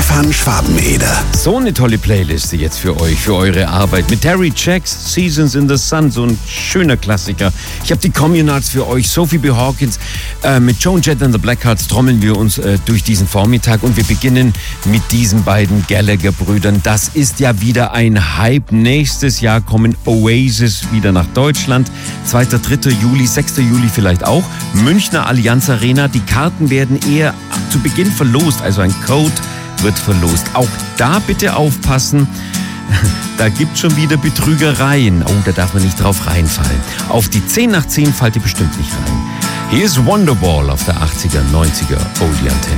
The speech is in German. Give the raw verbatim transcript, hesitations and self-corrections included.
Stefan Schwabeneder. So eine tolle Playliste jetzt für euch, für eure Arbeit. Mit Terry Jacks, Seasons in the Sun, so ein schöner Klassiker. Ich habe die Communards für euch, Sophie B. Hawkins. Äh, mit Joan Jett and the Blackhearts trommeln wir uns äh, durch diesen Vormittag und wir beginnen mit diesen beiden Gallagher-Brüdern. Das ist ja wieder ein Hype. Nächstes Jahr kommen Oasis wieder nach Deutschland. zweiter, dritter Juli, sechster Juli vielleicht auch. Münchner Allianz Arena. Die Karten werden eher zu Beginn verlost, also ein Code wird verlost. Auch da bitte aufpassen, da gibt es schon wieder Betrügereien. Oh, da darf man nicht drauf reinfallen. Auf die zehn nach zehn fallt ihr bestimmt nicht rein. Hier ist Wonderwall auf der achtziger, neunziger Oldie Antenne.